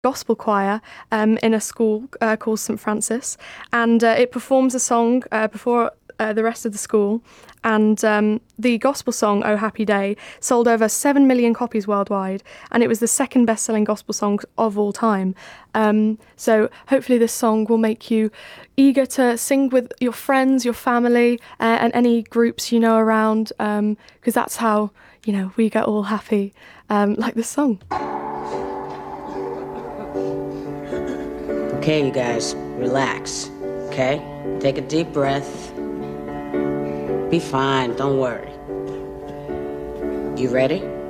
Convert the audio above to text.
gospel choir in a school called St Francis, and it performs a song before the rest of the school. And the gospel song "Oh Happy Day" sold over 7 million copies worldwide, and it was the second best-selling gospel song of all time. So hopefully this song will make you eager to sing with your friends, your family, and any groups you know around, because that's how we get all happy, like this song. Okay, you guys, relax, okay? Take a deep breath. Be fine, don't worry. You ready?